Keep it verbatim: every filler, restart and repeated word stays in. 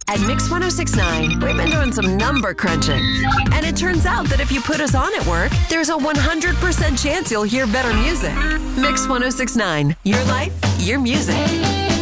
At Mix one oh six point nine, we've been doing some number crunching. And it turns out that if you put us on at work, there's a one hundred percent chance you'll hear better music. Mix one oh six point nine, your life, your music.